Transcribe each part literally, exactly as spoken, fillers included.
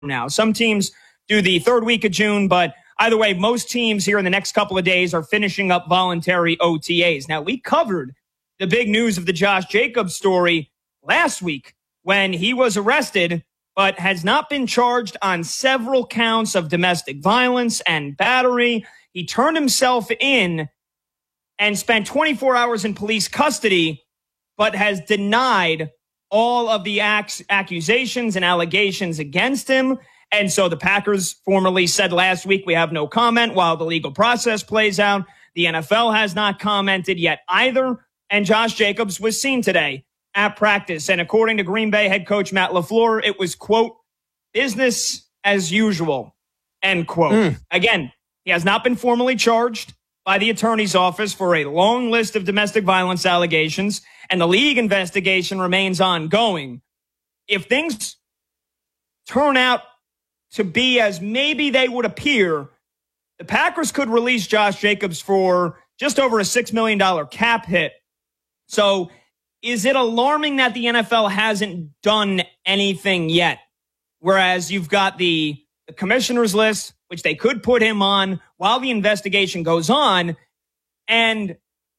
now. Some teams do the third week of June, but either way, most teams here in the next couple of days are finishing up voluntary O T As. Now, we covered the big news of the Josh Jacobs story last week when he was arrested, but has not been charged on several counts of domestic violence and battery. He turned himself in and spent twenty-four hours in police custody, but has denied all of the ac- accusations and allegations against him. And so the Packers formally said last week, we have no comment while the legal process plays out. The N F L has not commented yet either. And Josh Jacobs was seen today at practice. And according to Green Bay head coach Matt LaFleur, it was, quote, business as usual, end quote. Mm. Again, he has not been formally charged by the attorney's office for a long list of domestic violence allegations, and the league investigation remains ongoing. If things turn out to be as maybe they would appear, the Packers could release Josh Jacobs for just over a six million dollars cap hit. So is it alarming that the N F L hasn't done anything yet? Whereas you've got the, the commissioner's list, which they could put him on while the investigation goes on. And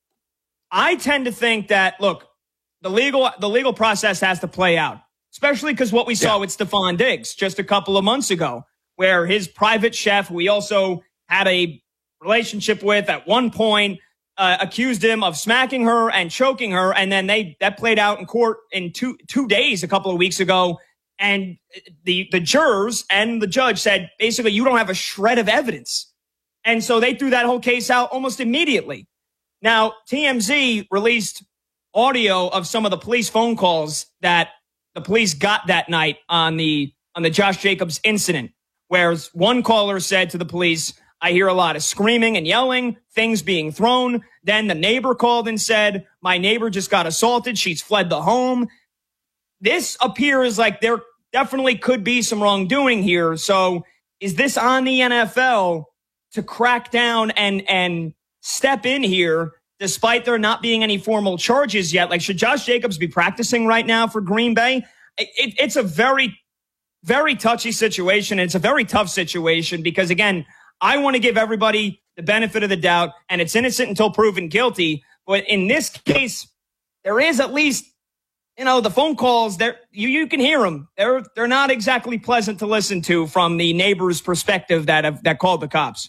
I tend to think that, look, the legal the legal process has to play out, especially because what we saw yeah. with Stephon Diggs just a couple of months ago, where his private chef, we also had a relationship with at one point, uh, accused him of smacking her and choking her. And then they that played out in court in two two days a couple of weeks ago. And the, the jurors and the judge said, basically, you don't have a shred of evidence. And so they threw that whole case out almost immediately. Now, T M Z released audio of some of the police phone calls that the police got that night on the on the Josh Jacobs incident, where one caller said to the police, I hear a lot of screaming and yelling, things being thrown. Then the neighbor called and said, my neighbor just got assaulted. She's fled the home. This appears like there definitely could be some wrongdoing here. So is this on the N F L to crack down and and step in here, despite there not being any formal charges yet? Like, should Josh Jacobs be practicing right now for Green Bay? It, it's a very, very touchy situation. It's a very tough situation because, again, I want to give everybody the benefit of the doubt, and it's innocent until proven guilty. But in this case, there is at least, you know, the phone calls, there you, you can hear them. They're they're not exactly pleasant to listen to from the neighbor's perspective that have, that called the cops.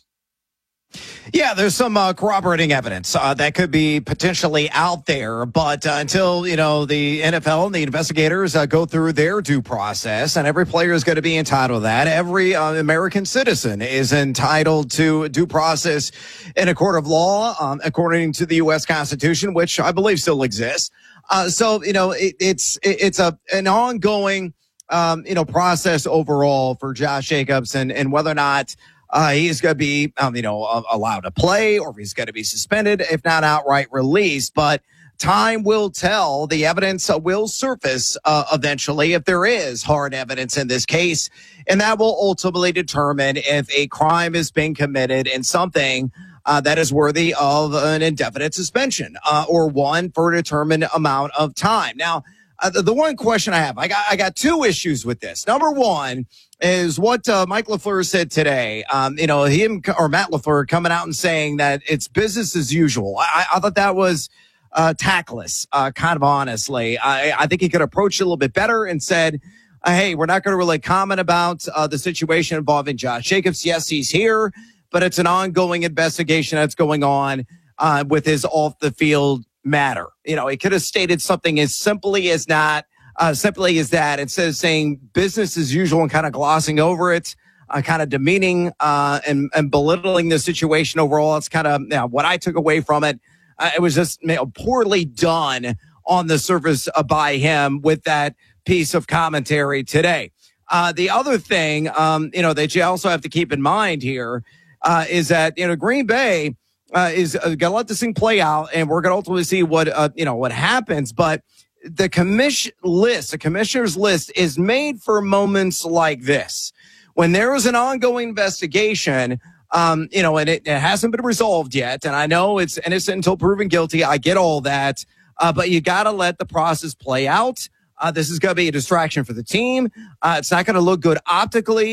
Yeah, there's some uh, corroborating evidence uh, that could be potentially out there, but uh, until, you know, the N F L and the investigators uh, go through their due process, and every player is going to be entitled to that. Every uh, American citizen is entitled to due process in a court of law, um, according to the U S Constitution, which I believe still exists. Uh, so, you know, it, it's it, it's a an ongoing, um, you know, process overall for Josh Jacobs, and and whether or not Uh, he's going to be, um, you know, uh, allowed to play, or if he's going to be suspended, if not outright released. But time will tell. The evidence uh, will surface uh, eventually if there is hard evidence in this case. And that will ultimately determine if a crime has been committed and something uh, that is worthy of an indefinite suspension uh, or one for a determined amount of time. Now, uh, the, the one question I have, I got, I got two issues with this. Number one is what uh, Mike LaFleur said today. Um, you know, him or Matt LaFleur coming out and saying that it's business as usual. I, I thought that was uh, tactless, uh, kind of honestly. I, I think he could approach it a little bit better and said, uh, hey, we're not going to really comment about uh, the situation involving Josh Jacobs. Yes, he's here, but it's an ongoing investigation that's going on uh, with his off-the-field matter. You know, he could have stated something as simply as not, Uh, simply as that, instead of saying business as usual and kind of glossing over it, uh, kind of demeaning uh, and, and belittling the situation overall. It's kind of, you know, what I took away from it. Uh, it was just, you know, poorly done on the surface uh, by him with that piece of commentary today. Uh, the other thing, um, you know, that you also have to keep in mind here uh, is that, you know, Green Bay uh, is uh, going to let this thing play out, and we're going to ultimately see what, uh, you know, what happens. But the commission list, the commissioner's list is made for moments like this. When there is an ongoing investigation, um, you know, and it, it hasn't been resolved yet. And I know it's innocent until proven guilty. I get all that. Uh, but you got to let the process play out. Uh, this is going to be a distraction for the team. Uh, it's not going to look good optically.